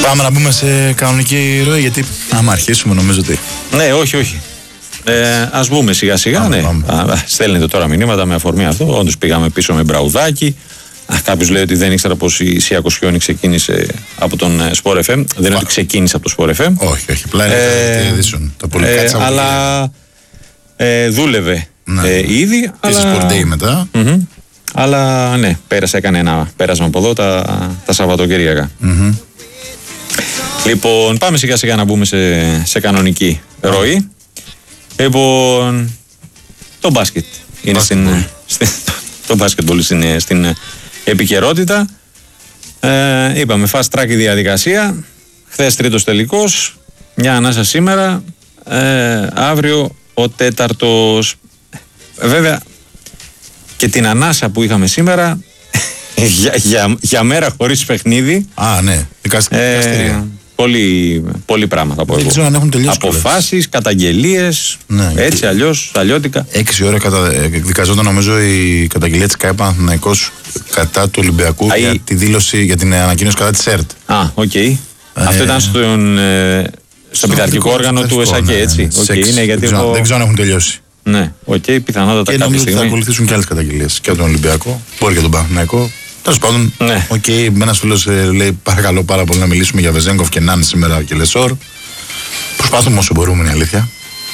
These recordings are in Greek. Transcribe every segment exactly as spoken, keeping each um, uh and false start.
Πάμε να μπούμε σε κανονική ροή, γιατί άμα αρχίσουμε νομίζω ότι. Ναι, όχι, όχι. Ε, ας μπούμε σιγά σιγά. Πάμε, ναι. πάμε. Α, στέλνετε τώρα μηνύματα με αφορμή αυτό. Όντως πήγαμε πίσω με μπραουδάκι. Κάποιος λέει ότι δεν ήξερα πως η Σία Κοσιόνη ξεκίνησε από τον Sport εφ εμ. Δεν είναι ότι ξεκίνησε από το Sport εφ εμ. Όχι, όχι. Πλά είναι ε, το πολιτικά ε, αλλά ε, δούλευε ναι. ε, ήδη. Και αλλά... στη Sport Day μετά. Mm-hmm. Αλλά ναι, πέρασε, έκανε ένα πέρασμα από εδώ τα, τα Σαββατοκύριακα. Mm-hmm. Λοιπόν, πάμε σιγά σιγά να μπούμε σε, σε κανονική ροή. Λοιπόν, το μπάσκετ είναι στην, στην, το μπάσκετμπολ στην, στην επικαιρότητα. Ε, είπαμε fast track η διαδικασία. Χθες τρίτος τελικός. Μια ανάσα σήμερα. Ε, αύριο ο τέταρτος. Βέβαια και την ανάσα που είχαμε σήμερα για, για, για μέρα χωρίς παιχνίδι. Α, ναι. Δικαστήρια. Ε, Πολύ, πολύ πράγματα από εδώ. Δεν έχουν τελειώσει. Αποφάσεις, καταγγελίες, ναι, έτσι και... αλλιώς, αλλιώτικα. Έξι ώρα κατα... εκδικαζόταν νομίζω η καταγγελία της ΚΑΕ Παναθηναϊκός κατά του Ολυμπιακού Α, για η... τη δήλωση, για την ανακοίνωση κατά της ΕΡΤ. Α, οκ. Okay. Ε... Αυτό ήταν στον, ε, στο, στο πειθαρχικό όργανο του ΕΣΑΚΕ, ναι, έτσι. Ναι, okay, είναι γιατί δεν, ξέρω, εγώ... δεν ξέρω αν έχουν τελειώσει. Ναι, οκ, okay, πιθανότατα και κάποια στιγμή. Θα ακολουθήσουν και άλλες καταγγελίες και από τον Ολυμπιακό, μπορεί και τον Παναθηναϊκό. Τέλος πάντων, ναι. οκ, okay, ένας φίλος ε, λέει παρακαλώ πάρα πολύ να μιλήσουμε για Βεζέγκοφ και Νάν σήμερα και Λεσόρ. Προσπάθουμε όσο μπορούμε, είναι η αλήθεια.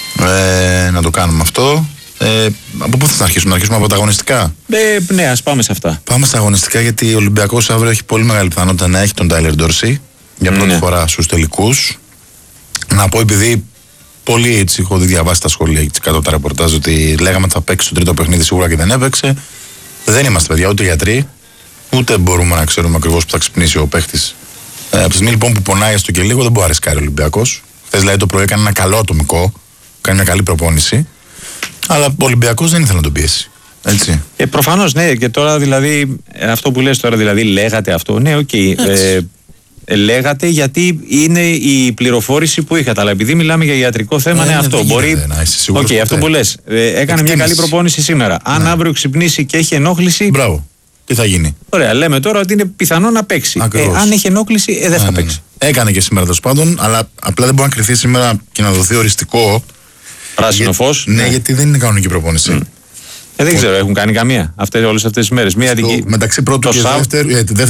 Ε, να το κάνουμε αυτό. Ε, από πού θα να αρχίσουμε, να αρχίσουμε από τα αγωνιστικά. Ε, ναι, ας πάμε σε αυτά. Πάμε στα αγωνιστικά, γιατί ο Ολυμπιακός αύριο έχει πολύ μεγάλη πιθανότητα να έχει τον Τάιλερ Ντόρσι για πρώτη ναι. φορά στους τελικούς. Να πω, επειδή πολύ έτσι έχω δει διαβάσει τα σχόλια έτσι, κάτω από τα ρεπορτάζ ότι λέγαμε ότι θα παίξει το τρίτο παιχνίδι σίγουρα και δεν έπαιξε. Δεν είμαστε παιδιά ούτε γιατροί. Ούτε μπορούμε να ξέρουμε ακριβώς που θα ξυπνήσει ο παίχτης. Ε, από τη στιγμή λοιπόν που πονάει έστω και λίγο, δεν μπορεί να ρισκάρει ο Ολυμπιακός. Χθες δηλαδή το πρωί έκανε ένα καλό ατομικό, κάνει μια καλή προπόνηση. Αλλά ο Ολυμπιακός δεν ήθελε να τον πιέσει. Έτσι. Ε, προφανώς ναι, και τώρα δηλαδή, αυτό που λες τώρα, δηλαδή λέγατε αυτό. Ναι, οκ. Okay, ε, ε, λέγατε γιατί είναι η πληροφόρηση που είχατε. Αλλά επειδή μιλάμε για ιατρικό θέμα, ε, ναι, αυτό μπορεί. Οκ, okay, αυτό που λες. Ε, έκανε Εκτίμηση. μια καλή προπόνηση σήμερα. Αν ναι. αύριο ξυπνήσει και έχει ενόχληση. Μπράβο. Τι θα γίνει. Ωραία, λέμε τώρα ότι είναι πιθανό να παίξει. Ε, αν έχει ενόχληση, ε, δεν θα ναι, παίξει. Ναι. Έκανε και σήμερα τέλος πάντων, αλλά απλά δεν μπορεί να κρυφθεί σήμερα και να δοθεί οριστικό. Πράσινο για... φως. Ναι, ναι, γιατί δεν είναι κανονική προπόνηση. Mm. Ε, δεν ξέρω, έχουν κάνει καμία αυτές, όλες αυτές τις μέρες. Μία Στο, μεταξύ πρώτου και δεύτερου.